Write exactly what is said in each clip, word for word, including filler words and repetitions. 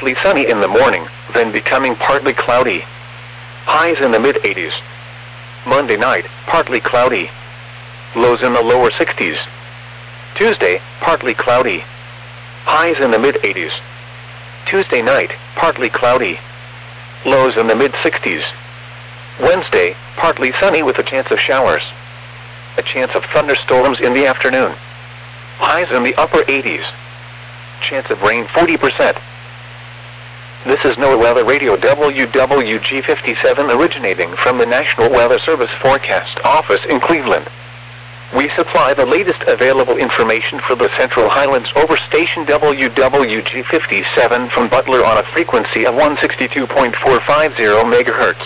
mostly sunny in the morning, then becoming partly cloudy. Highs in the mid eighties. Monday night, partly cloudy. Lows in the lower sixties. Tuesday, partly cloudy. Highs in the mid eighties. Tuesday night, partly cloudy. Lows in the mid sixties. Wednesday, partly sunny with a chance of showers. A chance of thunderstorms in the afternoon. Highs in the upper eighties. Chance of rain forty percent. This is NOAA Weather Radio W W G fifty-seven originating from the National Weather Service Forecast Office in Cleveland. We supply the latest available information for the Central Highlands over station W W G fifty-seven from Butler on a frequency of one sixty-two point four five zero megahertz.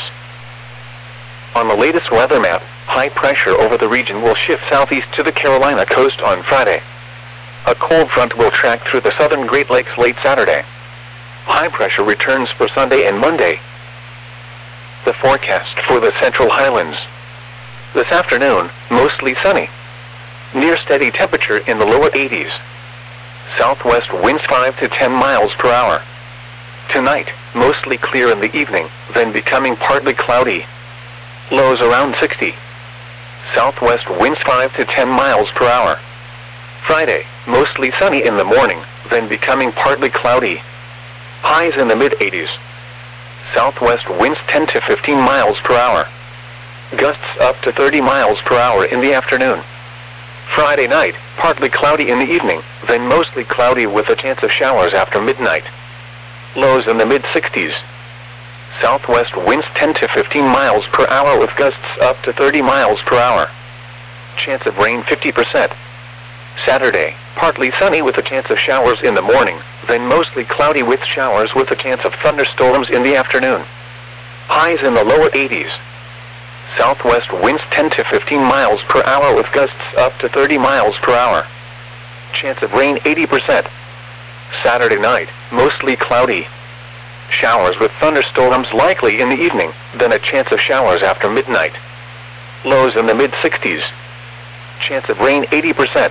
On the latest weather map, high pressure over the region will shift southeast to the Carolina coast on Friday. A cold front will track through the southern Great Lakes late Saturday. High pressure returns for Sunday and Monday. The forecast for the Central Highlands. This afternoon, mostly sunny. Near steady temperature in the lower eighties. Southwest winds five to ten miles per hour. Tonight, mostly clear in the evening, then becoming partly cloudy. Lows around sixty. Southwest winds five to ten miles per hour. Friday, mostly sunny in the morning, then becoming partly cloudy. Highs in the mid eighties. Southwest winds ten to fifteen miles per hour. Gusts up to thirty miles per hour in the afternoon. Friday night, partly cloudy in the evening, then mostly cloudy with a chance of showers after midnight. Lows in the mid sixties. Southwest winds ten to fifteen miles per hour with gusts up to thirty miles per hour. Chance of rain fifty percent. Saturday, partly sunny with a chance of showers in the morning, then mostly cloudy with showers with a chance of thunderstorms in the afternoon. Highs in the lower eighties. Southwest winds ten to fifteen miles per hour with gusts up to thirty miles per hour. Chance of rain eighty percent. Saturday night, mostly cloudy. Showers with thunderstorms likely in the evening, then a chance of showers after midnight. Lows in the mid sixties. Chance of rain eighty percent.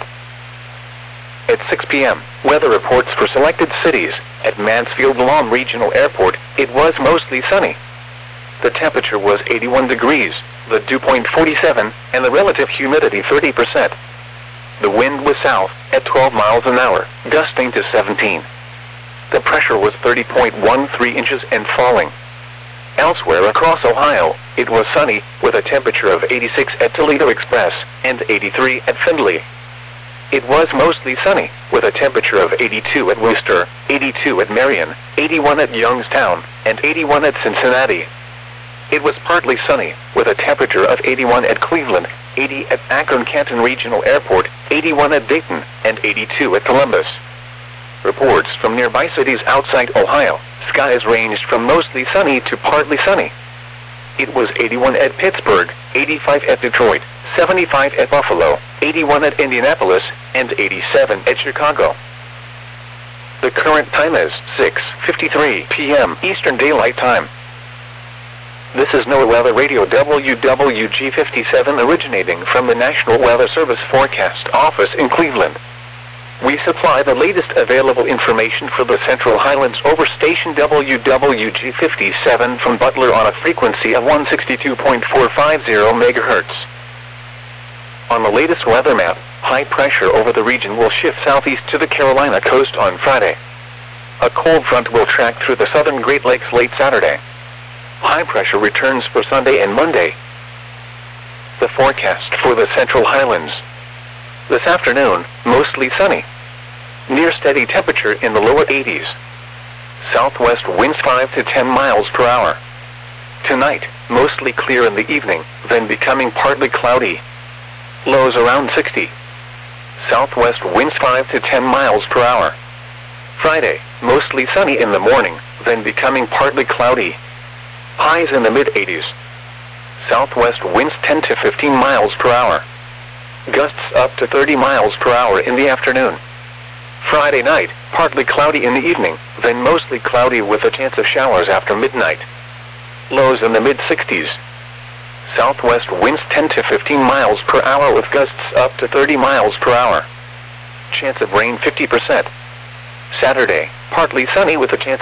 At six p m, weather reports for selected cities. At Mansfield-Lom Regional Airport, it was mostly sunny. The temperature was eighty-one degrees, the dew point forty-seven, and the relative humidity thirty percent. The wind was south, at twelve miles an hour, gusting to seventeen. The pressure was thirty point one three inches and falling. Elsewhere across Ohio, it was sunny, with a temperature of eighty-six at Toledo Express, and eighty-three at Findlay. It was mostly sunny, with a temperature of eighty-two at Worcester, eighty-two at Marion, eighty-one at Youngstown, and eighty-one at Cincinnati. It was partly sunny, with a temperature of eighty-one at Cleveland, eighty at Akron-Canton Regional Airport, eighty-one at Dayton, and eighty-two at Columbus. Reports from nearby cities outside Ohio, skies ranged from mostly sunny to partly sunny. It was eighty-one at Pittsburgh, eighty-five at Detroit, seventy-five at Buffalo, eighty-one at Indianapolis, and eighty-seven at Chicago. The current time is six fifty-three p m Eastern Daylight Time. This is NOAA Weather Radio W W G fifty-seven originating from the National Weather Service Forecast Office in Cleveland. We supply the latest available information for the Central Highlands over station W W G fifty-seven from Butler on a frequency of one sixty-two point four five zero megahertz. On the latest weather map, high pressure over the region will shift southeast to the Carolina coast on Friday. A cold front will track through the southern Great Lakes late Saturday. High pressure returns for Sunday and Monday. The forecast for the Central Highlands. This afternoon, mostly sunny. Near steady temperature in the lower eighties. Southwest winds five to ten miles per hour. Tonight, mostly clear in the evening, then becoming partly cloudy. Lows around sixty. Southwest winds five to ten miles per hour. Friday, mostly sunny in the morning, then becoming partly cloudy. Highs in the mid eighties. Southwest winds ten to fifteen miles per hour. Gusts up to thirty miles per hour in the afternoon. Friday night, partly cloudy in the evening, then mostly cloudy with a chance of showers after midnight. Lows in the mid sixties. Southwest winds ten to fifteen miles per hour with gusts up to thirty miles per hour. Chance of rain fifty percent. Saturday, partly sunny with a chance